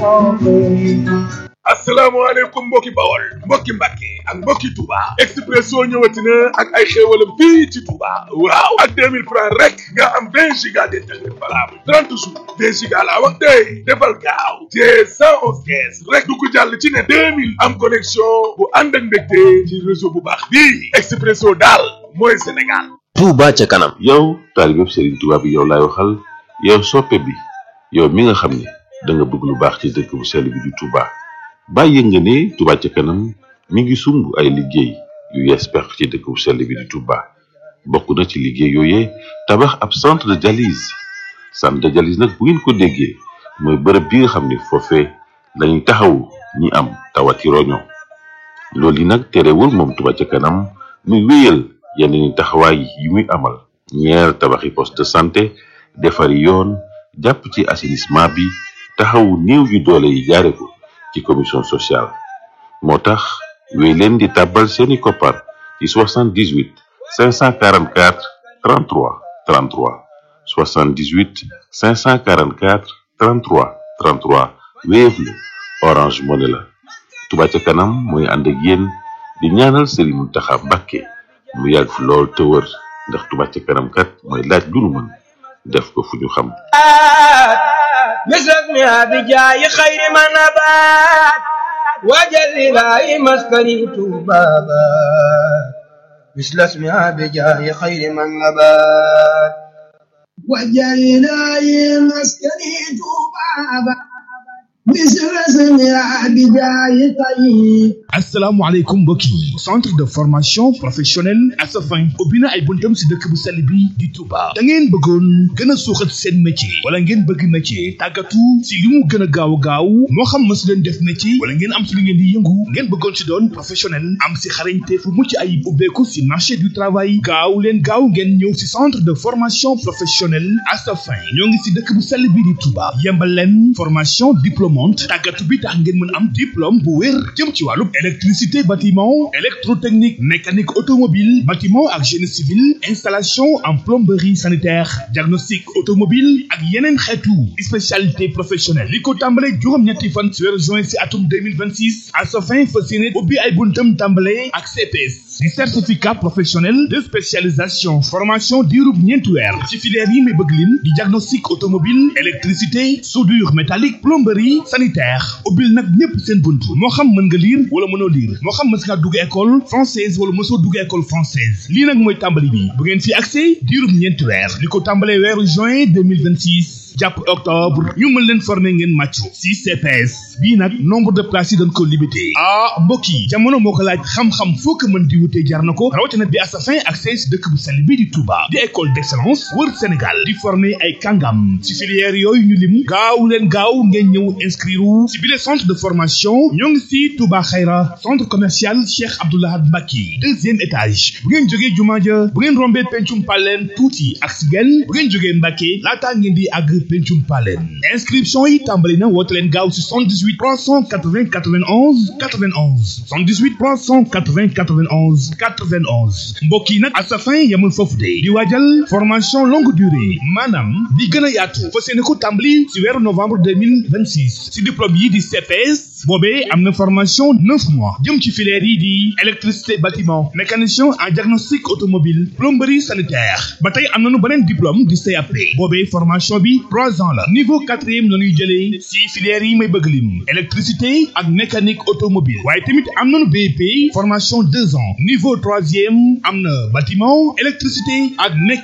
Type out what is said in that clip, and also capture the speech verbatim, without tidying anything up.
asalaamaaleykum mbokki Bawol mbokki Mbàkke ak mbokki Touba Expresso ñëwati na ak ay xéewalam fii ci Touba waaw ak deux mille francs rek nga am vingt giga d'internet valable trente jours vingt giga laa wax tey defal gaaw te cent onze caisse rek du ko jàll ci ne deux mille am connexion bu ànd ak mbégte ci réseau bu baax bii Expresso daal mooy Sénégal. Touba ca kanam. yow taalibe Serigne Touba bi yow laay waxal yow soppe bi yow mi nga xam ne da nga bëgg lu baax ci dëkk bu sell bi di Touba. bàyyi nga ne Touba ca kanam mi ngi sumb ay liggéey yu yees pex ci dëkk bu sell bi di Touba bokk na ci liggéey yooyee tabax ab centre de dialyse centre de dialyse nag bu ngeen ko déggee mooy bërëb bi nga xam ne foofee lañuy taxawu ñi am tawati roño loolu yi nag terewul moom Touba ca kanam muy wéyal yeneen taxawaay yi muy amal ñeer tabaxi poste de santé defari yoon jàpp ci assainissement bi taxawu néew yu doole yi jaare ko ci commission sociale moo tax wéy leen di tàbbal seeni koppar ci soixante-dix-huit cinq cent quarante-quatre trente-trois trente-trois soixante-dix-huit cinq cent quarante-quatre trente-trois trente-trois Wave la Orange Money la Touba ca kanam mooy ànd ak yéen di ñaanal Serigne Mountakha Mbacké mu yàgg fi lool te wër ndax Touba ca kanam kat mooy laaj lu nu mën def ko fu ñu xam. مثلنا بجاي خير ما نبات وجل لا مسكني بابا مثل اسمها بجاي خير ما نبات وجل لا مسكني بابا asalaamaaleykum mbokk yi centre de formation professionnelle Asafin ubbi na ay buntam si dëkk bu sell bi di Touba da ngeen bëggoon gën a suuxat seen métier wala ngeen bëgg métier tàggatu si li mu gën a gaaw gaaw moo xam ma si leen def métier wala ngeen am si li ngeen di yëngu ngeen bëggoon si doon professionnel am si xarañte fu mucc ayib ubbeeku si marché du travail gaaw leen gaaw ngeen ñëw si centre de formation professionnelle Asafin ñoo ngi si dëkk bu sell bi di Touba yembal leen formation diplôme tàggatu bi tax ngeen mën am diplôme bu wér jëm ci wàllu électricité bâtiment électrotechnique mécanique automobile bâtiment ak génie civil installation en plomberie sanitaire diagnostic automobile ak yeneen xeetu spécialité professionnelle li ko tàmbale juróom-ñetti fan ci weeru juin ci atum deux mille vingt-six à sa fin fas yéene ubbi ay buntam tàmbale ak C P S di certificat professionnel de spécialisation formation diirub ñeenti weer ci filière yi may bëgg lim di diagnostic automobile électricité soudure métallique plomberie sanitaire ubbil nag ñëpp seen bunt moo xam mën nga lire wala mënoo lire moo xam mës nga dugg école française wala mësoo dugg école française lii nag mooy tàmbali bi bu ngeen fi accès diirub ñeenti weer li ko tàmbalee weeru juin deux mille vingt-six jàpp octobre ñu mën leen former ngeen màccu si C P S bii nag nombre de places yi dañ ko limité ah mbokk yi jamono moo ko laaj xam-xam foo ko mën di wutee jar na ko rawatina bi Asafin accès dëkk bu sell bi di Touba di école d'excellence wër Sénégal di former ay kàngam si filière yooyu ñu lim gaaw leen gaaw ngeen ñëw inscrire si bile centre de formation ñoo ngi si Touba Xayra centre commercial Cheikh Abdoulaye Mbacké deuxième étage bu ngeen jógee jumaa ja bu ngeen rombee pencum paleen tuuti ak si genn bu ngeen jógee Mbacké laataa ngeen di àgg pencum paleen inscription yi tàmbali na woote leen gaaw si soixante-dix-huit trois cent quatre-vingts quatre-vingt-onze quatre-vingt-onze soixante-dix-huit trois cent quatre-vingts quatre-vingt-onze quatre-vingt-onze mbokk yi nag Asafin yamul foofu de di waajal formation longue durée maanaam di gën a yaatu fas yéene ko tàmbali si weeru novembre deux mille vingt-six si diplôme yi di C P S boobee am na formation neuf mois jëm ci filière yi di électricité bâtiment mécanicien en diagnostic automobile plomberie sanitaire ba tey am nañu beneen diplôme di C A P boobee formation bi trois ans la niveau quatrième la ñuy jëlee si filière yi may bëgg lim électricité ak mécanique automobile waaye tamit am nañu B E P formation deux ans niveau troisième am na bâtiment électricité ak